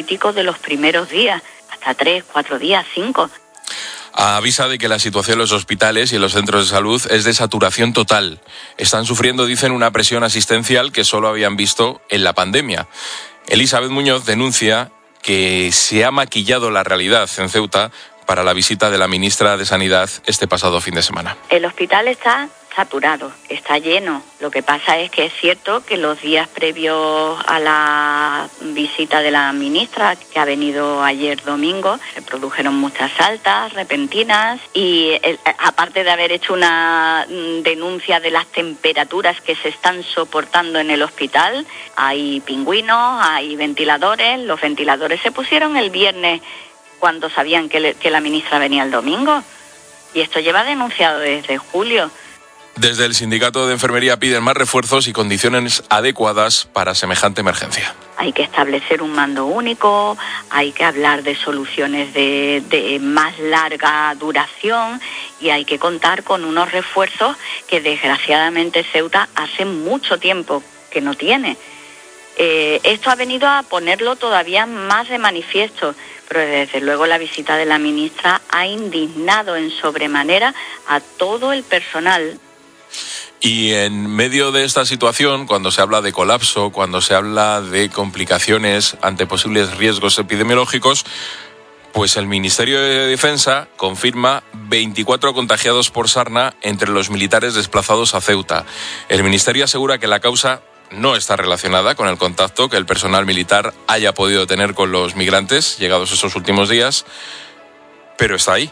crítico de los primeros días, hasta 3, 4 días, 5. Avisa de que la situación en los hospitales y en los centros de salud es de saturación total. Están sufriendo, dicen, una presión asistencial que solo habían visto en la pandemia. Elizabeth Muñoz denuncia que se ha maquillado la realidad en Ceuta para la visita de la ministra de Sanidad este pasado fin de semana. El hospital está saturado, está lleno. Lo que pasa es que es cierto que los días previos a la visita de la ministra, que ha venido ayer domingo, se produjeron muchas altas repentinas y aparte de haber hecho una denuncia de las temperaturas que se están soportando en el hospital, hay pingüinos, hay ventiladores. Los ventiladores se pusieron el viernes cuando sabían que la ministra venía el domingo. Y esto lleva denunciado desde julio. Desde el sindicato de enfermería piden más refuerzos y condiciones adecuadas para semejante emergencia. Hay que establecer un mando único, hay que hablar de soluciones de más larga duración y hay que contar con unos refuerzos que desgraciadamente Ceuta hace mucho tiempo que no tiene. Esto ha venido a ponerlo todavía más de manifiesto, pero desde luego la visita de la ministra ha indignado en sobremanera a todo el personal. Y en medio de esta situación, cuando se habla de colapso, cuando se habla de complicaciones ante posibles riesgos epidemiológicos, pues el Ministerio de Defensa confirma 24 contagiados por sarna entre los militares desplazados a Ceuta. El Ministerio asegura que la causa no está relacionada con el contacto que el personal militar haya podido tener con los migrantes llegados esos últimos días, pero está ahí,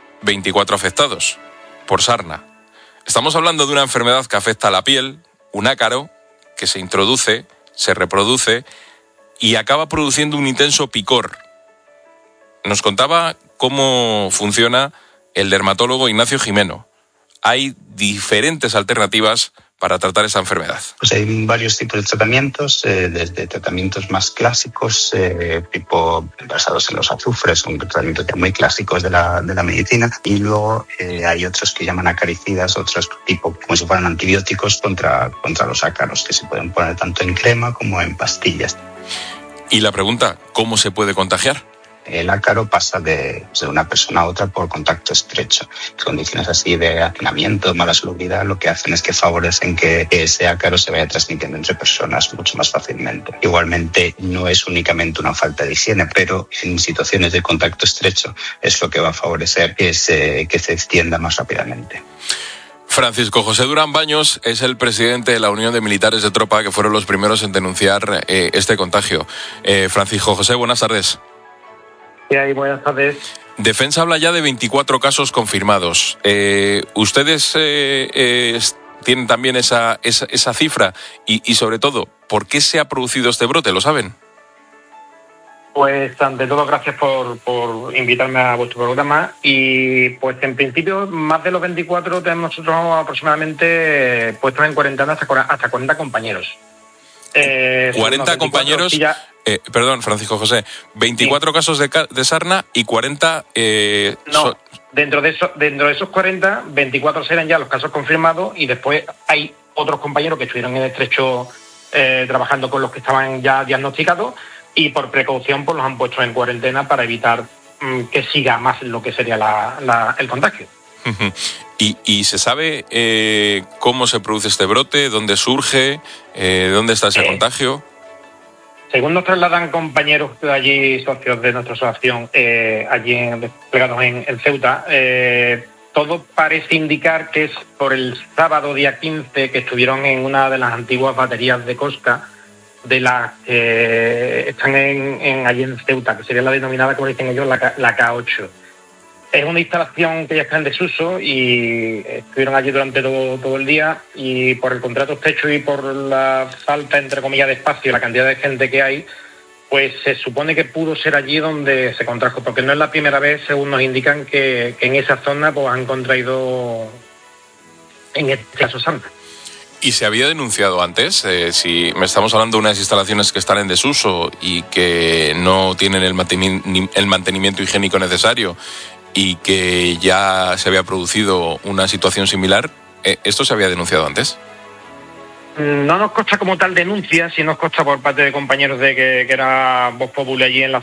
24 afectados por sarna. Estamos hablando de una enfermedad que afecta a la piel, un ácaro que se introduce, se reproduce y acaba produciendo un intenso picor. Nos contaba cómo funciona el dermatólogo Ignacio Jimeno. Hay diferentes alternativas para tratar esta enfermedad. Pues hay varios tipos de tratamientos, desde tratamientos más clásicos, tipo basados en los azufres, son tratamientos muy clásicos de la medicina, y luego hay otros que llaman acaricidas, otros tipo como si fueran antibióticos contra los ácaros, que se pueden poner tanto en crema como en pastillas. Y la pregunta, ¿cómo se puede contagiar? El ácaro pasa de una persona a otra por contacto estrecho. Condiciones así de hacinamiento, mala salubridad, lo que hacen es que favorecen que ese ácaro se vaya transmitiendo entre personas mucho más fácilmente. Igualmente, no es únicamente una falta de higiene, pero en situaciones de contacto estrecho es lo que va a favorecer que se extienda más rápidamente. Francisco José Durán Baños es el presidente de la Unión de Militares de Tropa, que fueron los primeros en denunciar este contagio. Francisco José, buenas tardes. Buenas tardes. Defensa habla ya de 24 casos confirmados. ¿Ustedes tienen también esa cifra? Y sobre todo, ¿por qué se ha producido este brote? ¿Lo saben? Pues ante todo, gracias por invitarme a vuestro programa. Y pues en principio, más de los 24 tenemos nosotros aproximadamente puestos en cuarentena hasta 40 compañeros. 40 compañeros... perdón, Francisco José, 24 sí. Casos de sarna y 40... Dentro de esos 40, 24 serán ya los casos confirmados y después hay otros compañeros que estuvieron en estrecho trabajando con los que estaban ya diagnosticados y por precaución pues los han puesto en cuarentena para evitar que siga más lo que sería el contagio. ¿Y se sabe cómo se produce este brote? ¿Dónde surge? ¿Dónde está ese contagio? Según nos trasladan compañeros de allí, socios de nuestra asociación, allí desplegados en Ceuta, todo parece indicar que es por el sábado día 15 que estuvieron en una de las antiguas baterías de Cosca, de las que están allí en Ceuta, que sería la denominada, como dicen ellos, la K8. Es una instalación que ya está en desuso y estuvieron allí durante todo el día y por el contrato estrecho y por la falta, entre comillas, de espacio y la cantidad de gente que hay, pues se supone que pudo ser allí donde se contrajo, porque no es la primera vez, según nos indican, que en esa zona pues han contraído, en este caso, sarna. ¿Y se había denunciado antes? Si me estamos hablando de unas instalaciones que están en desuso y que no tienen el mantenimiento higiénico necesario y que ya se había producido una situación similar, ¿esto se había denunciado antes? No nos consta como tal denuncia, sí nos consta por parte de compañeros de que era Voz Populi allí en la